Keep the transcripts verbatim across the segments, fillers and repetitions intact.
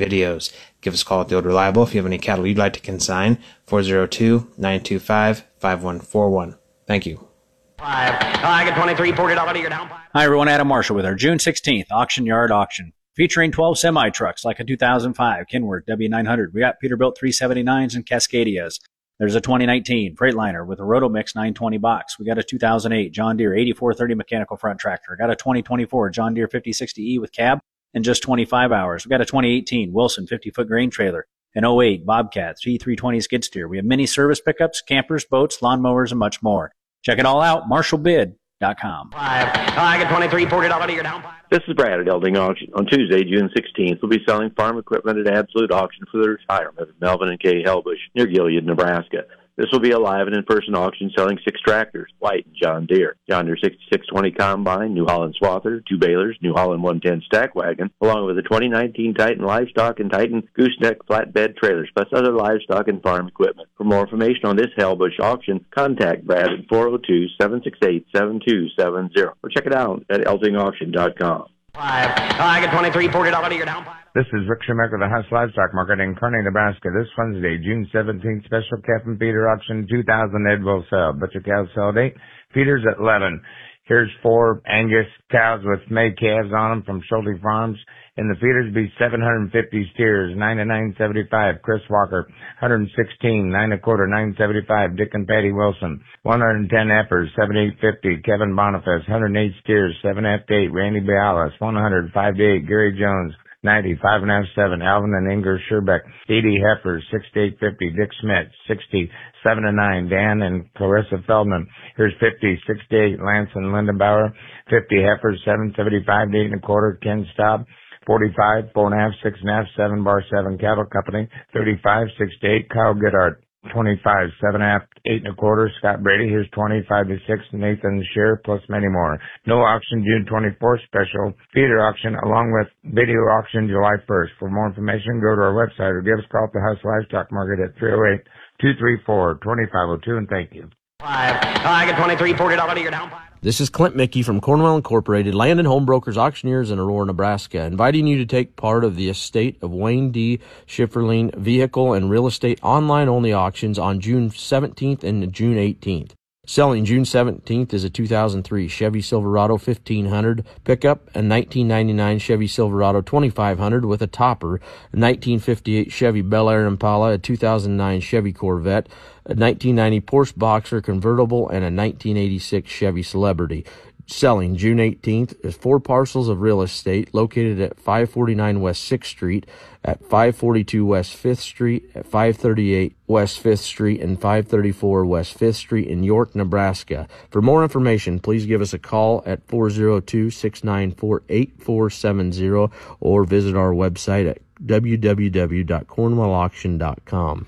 videos. Give us a call at The Old Reliable if you have any cattle you'd like to consign, four oh two, nine two five, five one four one. Thank you. Five. I get twenty-three, forty dollars you're down. Hi, everyone. Adam Marshall with our June sixteenth Auction Yard Auction, featuring twelve semi-trucks like a two thousand five Kenworth W nine hundred. We got Peterbilt three seventy-nines and Cascadias. There's a twenty nineteen Freightliner with a Rotomix nine twenty box. We got a two thousand eight John Deere eighty-four thirty mechanical front tractor. Got a twenty twenty-four John Deere fifty sixty E with cab in just twenty-five hours. We got a twenty eighteen Wilson fifty-foot grain trailer, an oh eight Bobcat T three twenty skid steer. We have mini service pickups, campers, boats, lawnmowers, and much more. Check it all out, marshall bid dot com. Five. I get twenty-three, forty dollars you're down. This is Brad at Elding Auction. On Tuesday, June sixteenth, we'll be selling farm equipment at Absolute Auction for the retirement of Melvin and Kay Helbush near Gilead, Nebraska. This will be a live and in-person auction selling six tractors, White and John Deere, John Deere sixty-six twenty Combine, New Holland Swather, two balers, New Holland one ten Stack Wagon, along with a twenty nineteen Titan Livestock and Titan Gooseneck Flatbed Trailers, plus other livestock and farm equipment. For more information on this Helbush auction, contact Brad at four oh two, seven six eight, seven two seven zero or check it out at elding auction dot com. Five. I get twenty-three, forty dollars you're down. This is Rick Schumacher, the Huss Livestock Market in Kearney, Nebraska. This Wednesday, June seventeenth, special calf and feeder auction, two thousand head will sell. Butcher cows sell at eight, feeders at eleven. Here's four Angus cows with May calves on them from Schulte Farms. In the feeders be seven hundred fifty steers, nine to nine seventy-five. Chris Walker, one hundred sixteen, nine and a quarter, nine seventy-five. Dick and Patty Wilson, one hundred ten heifers, seventy-eight fifty. Kevin Boniface, one hundred eight steers, seven half to eight. Randy Bialas, one hundred, five to eight. Gary Jones, ninety, five and a half, seven. Alvin and Inger Scherbeck, eighty heifers, sixty-eight fifty. Dick Smith, sixty, seven to nine. Dan and Clarissa Feldman, here's fifty, sixty-eight. Lance and Linda Bauer, fifty heifers, seven seventy-five to eight and a quarter. Ken Staub, forty-five, four and a half, six and a half, seven bar seven. Cattle Company, thirty-five, sixty-eight. Kyle Goodhart, twenty-five, seven and a half, eight and a quarter. Scott Brady, here's twenty, five to six. Nathan Shear, plus many more. No auction June twenty-fourth, special feeder auction, along with video auction July first. For more information, go to our website or give us a call at the Huss Livestock Market at three oh eight, two three four, two five oh two, and thank you. Five. I get twenty-three, forty dollars you're down. This is Clint Mickey from Cornwell Incorporated, Land and Home Brokers Auctioneers in Aurora, Nebraska, inviting you to take part of the estate of Wayne D. Schifferling vehicle and real estate online-only auctions on June seventeenth and June eighteenth. Selling June seventeenth is a two thousand three Chevy Silverado fifteen hundred pickup, a nineteen ninety-nine Chevy Silverado twenty-five hundred with a topper, a nineteen fifty-eight Chevy Bel Air Impala, a two thousand nine Chevy Corvette, a nineteen ninety Porsche Boxer convertible, and a nineteen eighty-six Chevy Celebrity. Selling June eighteenth is four parcels of real estate located at five forty-nine West sixth Street, at five forty-two West fifth Street, at five thirty-eight West fifth Street, and five thirty-four West fifth Street in York, Nebraska. For more information, please give us a call at four oh two, six nine four, eight four seven zero or visit our website at w w w dot cornwell auction dot com.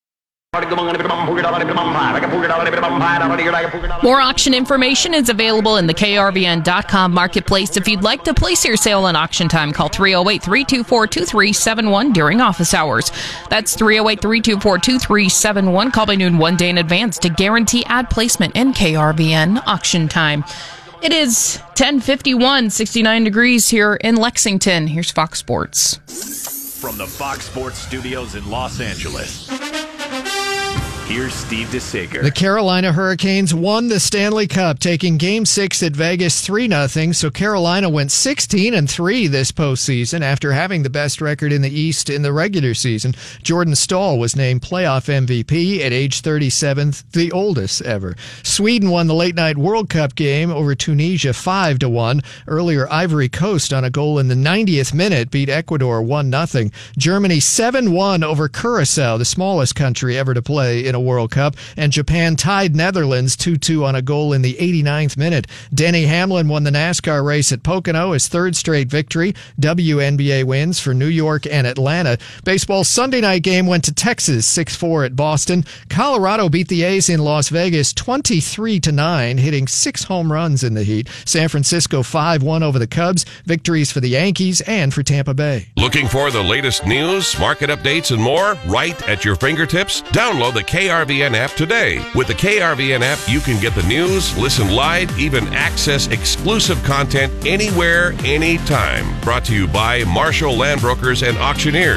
More auction information is available in the K R V N dot com marketplace. If you'd like to place your sale on auction time, call three oh eight, three two four, two three seven one during office hours. That's three oh eight, three two four, two three seven one. Call by noon one day in advance to guarantee ad placement in K R V N auction time. It is ten fifty-one, sixty-nine degrees here in Lexington. Here's Fox Sports. From the Fox Sports studios in Los Angeles, here's Steve DeSager. The Carolina Hurricanes won the Stanley Cup, taking Game six at Vegas three nothing, so Carolina went sixteen and three this postseason after having the best record in the East in the regular season. Jordan Stahl was named playoff M V P at age thirty-seven, the oldest ever. Sweden won the late-night World Cup game over Tunisia five to one. Earlier, Ivory Coast on a goal in the ninetieth minute beat Ecuador one nothing. Germany seven one over Curacao, the smallest country ever to play in a World Cup, and Japan tied Netherlands two two on a goal in the eighty-ninth minute. Denny Hamlin won the NASCAR race at Pocono, his third straight victory. W N B A wins for New York and Atlanta. Baseball's Sunday night game went to Texas six four at Boston. Colorado beat the A's in Las Vegas twenty-three to nine, hitting six home runs in the heat. San Francisco five one over the Cubs. Victories for the Yankees and for Tampa Bay. Looking for the latest news, market updates, and more right at your fingertips? Download the K R V N app today. With the K R V N app, you can get the news, listen live, even access exclusive content anywhere, anytime. Brought to you by Marshall Land Brokers and Auctioneers.